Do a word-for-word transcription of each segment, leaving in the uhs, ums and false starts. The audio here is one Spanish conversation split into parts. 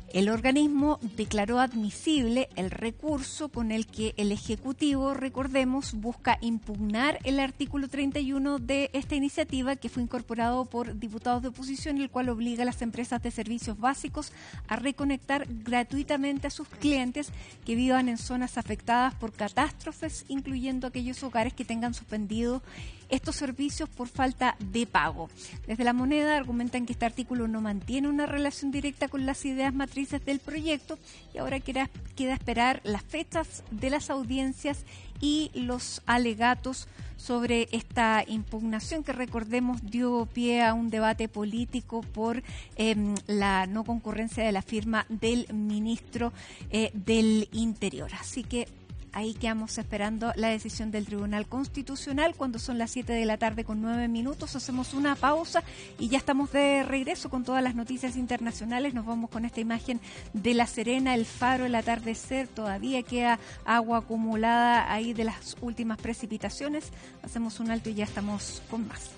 El organismo declaró admisible el recurso con el que el Ejecutivo, recordemos, busca impugnar el artículo treinta y uno de esta iniciativa que fue incorporado por diputados de oposición, el cual obliga a las empresas de servicios básicos a reconectar gratuitamente a sus clientes que vivan en zonas afectadas por catástrofes, incluyendo aquellos hogares que tengan suspendido estos servicios por falta de pago. Desde La Moneda argumentan que este artículo no mantiene una relación directa con las ideas matrices del proyecto y ahora queda, queda esperar las fechas de las audiencias y los alegatos sobre esta impugnación que, recordemos, dio pie a un debate político por eh, la no concurrencia de la firma del ministro eh, del Interior. Así que ahí quedamos esperando la decisión del Tribunal Constitucional. Cuando son las siete de la tarde con nueve minutos, hacemos una pausa y ya estamos de regreso con todas las noticias internacionales. Nos vamos con esta imagen de La Serena, el faro, el atardecer. Todavía queda agua acumulada ahí de las últimas precipitaciones. Hacemos un alto y ya estamos con más.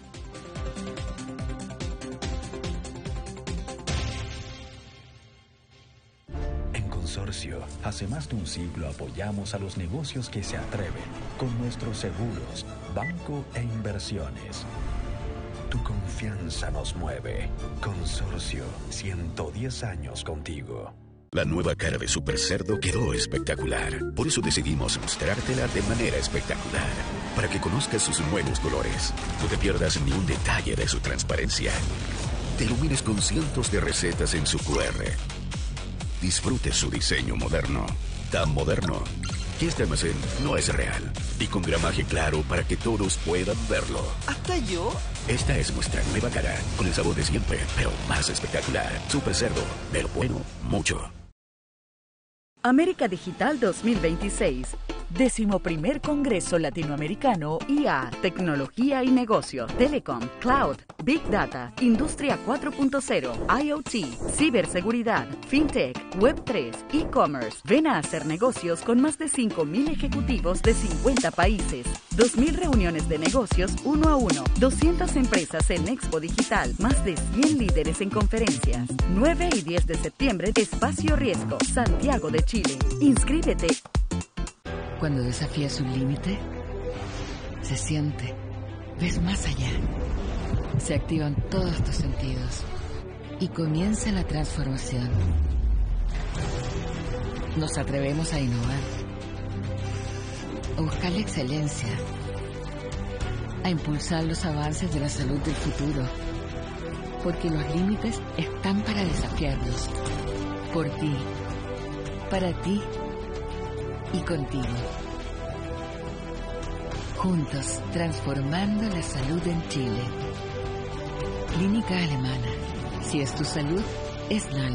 Consorcio, hace más de un siglo apoyamos a los negocios que se atreven con nuestros seguros, banco e inversiones. Tu confianza nos mueve. Consorcio, ciento diez años contigo. La nueva cara de Super Cerdo quedó espectacular. Por eso decidimos mostrártela de manera espectacular. Para que conozcas sus nuevos colores. No te pierdas ni un detalle de su transparencia. Te ilumines con cientos de recetas en su cu erre. Disfrute su diseño moderno, tan moderno que este almacén no es real y con gramaje claro para que todos puedan verlo. ¿Hasta yo? Esta es nuestra nueva cara, con el sabor de siempre, pero más espectacular. Super Cerdo, de lo bueno, mucho. América Digital dos mil veintiséis. Décimo primer Congreso Latinoamericano I A, Tecnología y Negocio, Telecom, Cloud, Big Data, Industria cuatro punto cero, I O T, Ciberseguridad, FinTech, Web tres, E-Commerce. Ven a hacer negocios con más de cinco mil ejecutivos de cincuenta países. dos mil reuniones de negocios uno a uno. doscientas empresas en Expo Digital. Más de cien líderes en conferencias. nueve y diez de septiembre, Espacio Riesgo, Santiago de Chile. Inscríbete. Cuando desafías un límite, se siente, ves más allá, se activan todos tus sentidos y comienza la transformación. Nos atrevemos a innovar, a buscar la excelencia, a impulsar los avances de la salud del futuro, porque los límites están para desafiarlos, por ti, para ti y contigo. Juntos, transformando la salud en Chile. Clínica Alemana. Si es tu salud, es N A L.